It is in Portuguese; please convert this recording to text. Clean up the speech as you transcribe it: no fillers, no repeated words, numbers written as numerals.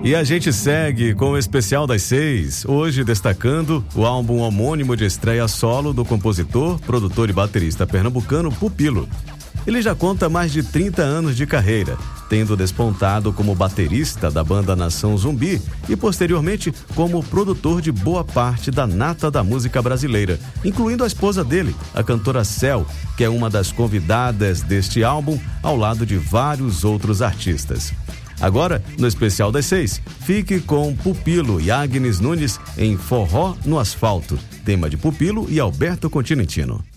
E a gente segue com o Especial das 6, hoje destacando o álbum homônimo de estreia solo do compositor, produtor e baterista pernambucano Pupilo. Ele já conta mais de 30 anos de carreira, tendo despontado como baterista da banda Nação Zumbi e posteriormente como produtor de boa parte da nata da música brasileira, incluindo a esposa dele, a cantora Cel, que é uma das convidadas deste álbum, ao lado de vários outros artistas. Agora, no Especial das 6, fique com Pupilo e Agnes Nunes em Forró no Asfalto, tema de Pupilo e Alberto Continentino.